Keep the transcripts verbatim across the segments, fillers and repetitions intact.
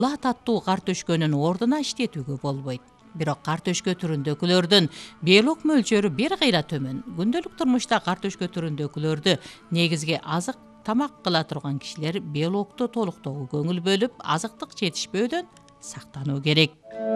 таттуу картөшкөнүн ордуна иштетүүгө болбойт. Бирок картөшкө түрүндөгүлөрдүн белок мөлчөрү бир кыйра төмөн. Күндөлүк турмушта картөшкө түрүндөгүлөрдү негизги азык тамак кыла турган кишилер белокту толуктоого көңүл бөлүп, азыктык жетишпөөдөн сактануу керек.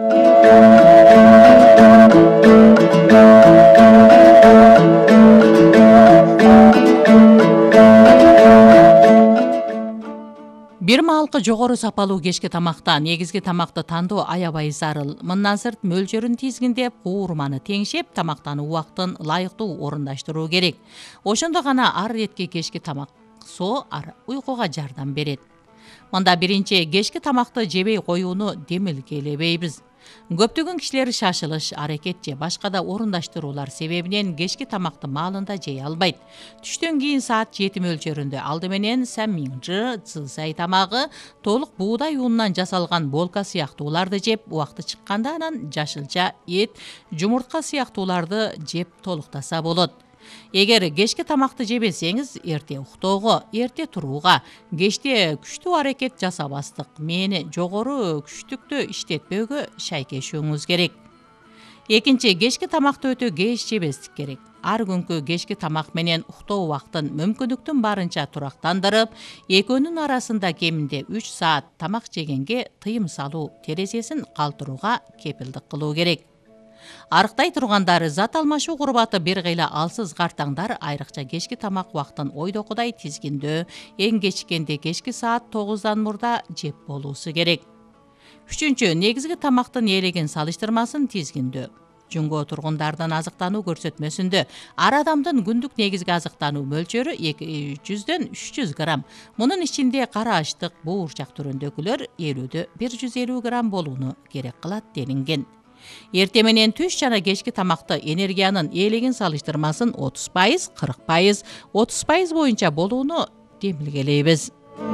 Бир маалкы жогору сапалуу кечки тамакта негизги тамакты тандоо аябай зарыл. Мындан сырт мөлчөрүн тизгиндеп, куурманы теңшеп, тамактануу убактын ылайыктуу орундаштыруу керек. Ошондо гана ар иретке кечки тамак соо уйкуга жардам берет. Мында биринчи кечки тамакты жебей коюуну демилгелебейбиз. Көптөгөн кишилер шашылыш, аракет же башка да орундаштыруулар себебинен кечки тамакты маалында жей албайт. Түштөн кийин саат жети мөлчөрүндө алды менен самминжы, цысай тамагы, толук буудай унунан жасалган болка сыяктууларды жеп, убакты чыкканда анан жашылча, эт, жумуртка сыяктууларды жеп толуктаса болот. Эгер кечки тамакты жебесеңиз, эрте уктоого, эрте турууга, кечте күчтүү аракет жасабастык, мээни жогору күчтүктө иштетпөөгө шайкешүүңүз керек. Экинчи, кечки тамакты өтө кеч жебестик керек. Ар күнкү кечки тамак менен уктоо убактын мүмкүндүктүн барынча турактандырып, экөөнүн арасында кеминде үч саат тамак жегенге тыйым салуу, терезесин калтырууга кепилдик кылуу керек. Арыктай тургандары зат алмашуу курбаты бир кыйла алсыз картаңдар айрыкча кечки тамак убактын ойдокудай тизгиндөө, эң кечиккенде кечки саат тогуздан мурда жеп болуусу керек. Үчүнчү, негизги тамактын ээлеген салыштырмасын тизгиндөө. Жөнгө тургундардын азыктануу көрсөтмөсүндө ар адамдын күндүк негизги азыктануу мөлчөрү эки жүздөн үч жүз грамм. Мунун ичинде кара аштык, буурчак түрүндөгүлөр элүүдө бир жүз элүү грамм болууну керек кылат делинген. Эрте менен түш жана кечки тамакты энергиянын ээлеген салыштырмасын отуз пайыз, кырк пайыз, отуз пайыз боюнча болууну демилгелейбиз.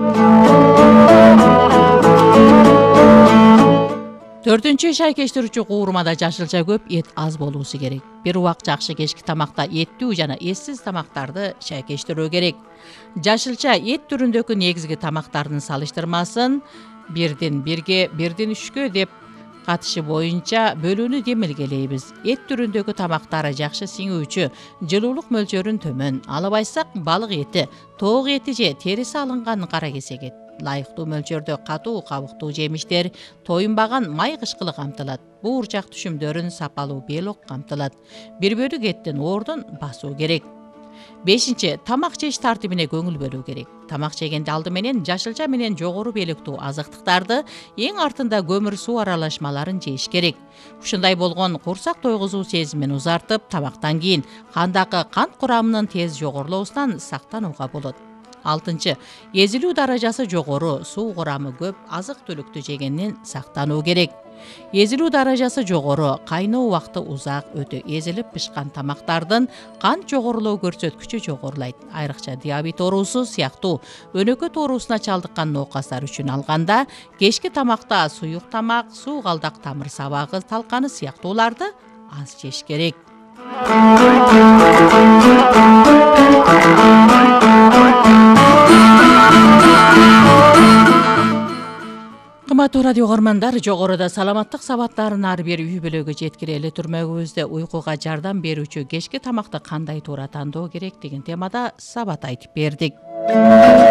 Төртүнчү, шайкештирүүчү куурмада жашылча көп, эт аз болуусу керек. Бир убак жакшы кечки тамакта эттүү жана эссиз тамактарды шайкештирүү керек. Жашылча эт түрүндөгү негизги тамактардын салыштырмасын бирден бирге, бирден үчкө деп катышы боюнча бөлүүнү демилгелейбиз. Эт түрүндөгү тамактары жакшы сиңүүчү, жылуулук мөлчөрүн төмөн. Алабайсак, балык эти, тоок эти же териси алынган кара кесек эт. Лайыктуу мөлчөрдө катуу кабыктуу жемиштер, тоюнбаган май кышкылы камтылат. Буурчак түшүмдөрүн сапалуу белок камтылат. Бир бөлүк эттин ордун басуу керек. Бешинчи, тамак жеш тартибине көңүл бөлүү керек. Тамак жегенде алды менен жашылча менен жогору белектүү азыктыктарды, эң артында көмүр суу аралашмаларын жеш керек. Ушундай болгон курсак тойгузуу сезимин узартып, тамактан кийин кандагы кант курамынын тез жогорулуусунан сактанууга болот. Алтынчы, эзилүү даражасы жогору, суу курамы көп азык-түлүктү жегенден сактануу керек. Эзилүү даражасы жогору, кайноо убакты узак, өтө эзилип пышкан тамактардын кант жогорулоо көрсөткүчү жогорулайт. Айрыкча диабет оорусу сыяктуу өнөкөт оорусуна чалдыккан ноокастар үчүн алганда, кечки тамакта суюк тамак, суу калдак тамыр сабагы талканы сыяктууларды аз жеш керек. Кымбаттуу радио көрөрмандар, жогоруда саламаттык сабаттарын ар бир үй бүлөгө жеткирели түрмөгүбүздө уйкуга жардам берүүчү кечки тамакты кандай туура тандоо керек деген темада сабат айтып бердик.